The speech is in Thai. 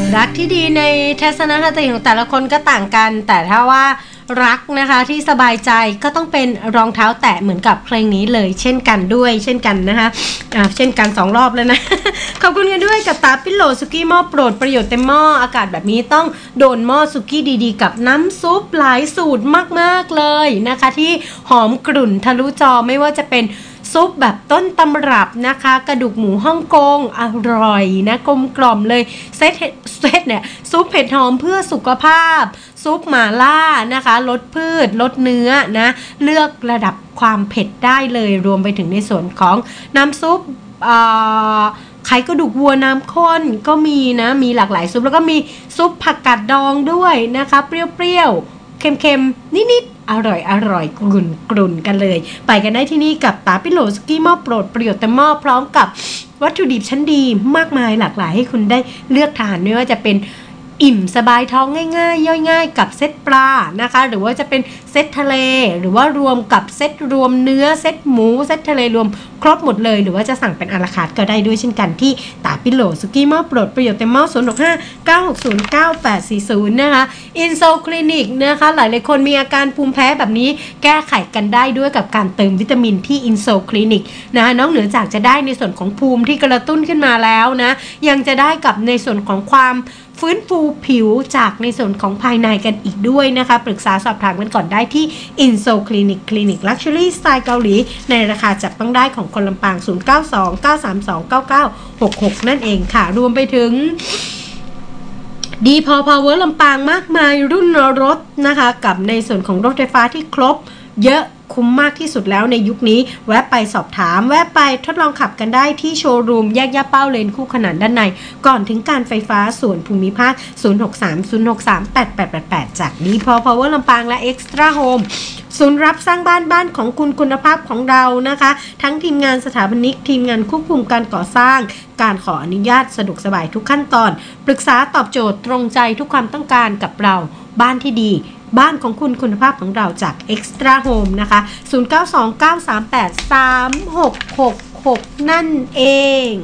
รักที่ดีในทัศนคติของแต่ละคนก็ต่างกันแต่ถ้าว่ารักนะคะที่สบายใจก็ต้องเป็นรองเท้าแตะเหมือนกับเพลงนี้เลยเช่นกันด้วยเช่นกันนะคะเช่นกัน2รอบแล้วนะ ขอบคุณกันด้วยกับตาปิโลสุกี้หม้อโปรดประโยชน์เต็มหม้ออากาศแบบนี้ต้องโดนหม้อสุกี้ดีๆกับน้ำซุปหลายสูตรมากๆเลยนะคะที่หอมกรุ่นทะลุจอไม่ว่าจะเป็นซุปแบบต้นตำรับนะคะกระดูกหมูฮ่องกงอร่อยนะกลมกล่อมเลยเซตเนี่ยซุปเผ็ดหอมเพื่อสุขภาพซุปหม่าล่านะคะลดพืชลดเนื้อนะเลือกระดับความเผ็ดได้เลยรวมไปถึงในส่วนของน้ำซุปไข่กระดูกวัวน้ำข้นก็มีนะมีหลากหลายซุปแล้วก็มีซุปผักกาดดองด้วยนะคะเปรี้ยวๆเค็มๆนิดๆอร่อยกลุ่นกันเลยไปกันได้ที่นี่กับตาปิโลสกี้หม้อโปรดประโยชน์เต็มหม้อพร้อมกับวัตถุดิบชั้นดีมากมายหลากหลายให้คุณได้เลือกทานไม่ว่าจะเป็นอิ่มสบายท้องง่ายๆย่อยง่ายกับเซตปลานะคะหรือว่าจะเป็นเซตทะเลหรือว่ารวมกับเซตรวมเนื้อเซตหมูเซตทะเลรวมครบหมดเลยหรือว่าจะสั่งเป็นอาราคาร์ทก็ได้ด้วยเช่นกันที่ตาปิโลสุกี้หม้อโปรดประโยชน์เต็มหม้อ065-960-9840นะคะอินโซคลินิกนะคะหลายๆคนมีอาการภูมิแพ้แบบนี้แก้ไขกันได้ด้วยกับการเติมวิตามินที่อินโซคลินิกนะคะนอกเหนือจากจะได้ในส่วนของภูมิที่กระตุ้นขึ้นมาแล้วนะยังจะได้กับในส่วนของความฟื้นฟูผิวจากในส่วนของภายในกันอีกด้วยนะคะปรึกษาสอบถามกันก่อนได้ที่ Inso Clinic คลินิก Luxury สไตล์เกาหลีในราคาจับต้องได้ของคนลำปาง0929329966นั่นเองค่ะรวมไปถึงดีพอพาวเวอร์ลำปางมากมายรุ่นรถนะคะกับในส่วนของรถไฟฟ้าที่ครบเยอะคุ้มมากที่สุดแล้วในยุคนี้แวะไปสอบถามแวะไปทดลองขับกันได้ที่โชว์รูมแยกย่าเป้าเลนคู่ขนานด้านในก่อนถึงการไฟฟ้าส่วนภูมิภาค0630638888จากดีพอพาวเวอร์ลำปางและ Extra Home ศูนย์รับสร้างบ้านของคุณภาพของเรานะคะทั้งทีมงานสถาปนิกทีมงานควบคุมการก่อสร้างการขออนุญาตสะดวกสบายทุกขั้นตอนปรึกษาตอบโจทย์ตรงใจทุกความต้องการกับเราบ้านที่ดีบ้านของคุณภาพของเราจาก Extra Home นะคะ0929383666นั่นเอง